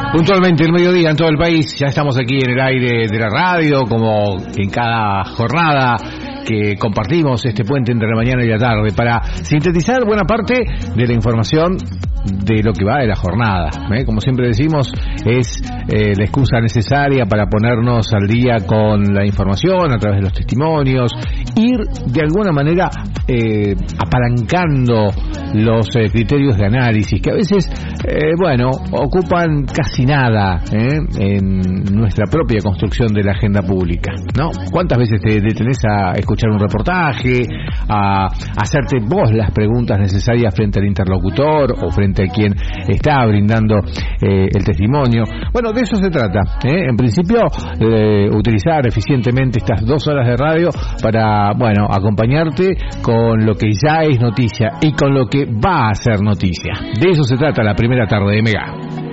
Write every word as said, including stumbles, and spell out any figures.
Puntualmente el mediodía en todo el país, ya estamos aquí en el aire de la radio, como en cada jornada que compartimos este puente entre la mañana y la tarde, para sintetizar buena parte de la información de lo que va de la jornada, ¿eh? Como siempre decimos, es eh, la excusa necesaria para ponernos al día con la información a través de los testimonios, ir de alguna manera eh, apalancando los eh, criterios de análisis que a veces, eh, bueno, ocupan casi nada ¿eh? en nuestra propia construcción de la agenda pública, ¿no? ¿Cuántas veces te detenés a escuchar un reportaje, a hacerte vos las preguntas necesarias frente al interlocutor o frente a quien está brindando eh, el testimonio? Bueno, de eso se trata, ¿eh? En principio, eh, utilizar eficientemente estas dos horas de radio para, bueno, acompañarte con lo que ya es noticia y con lo que va a ser noticia. De eso se trata la primera tarde de Mega.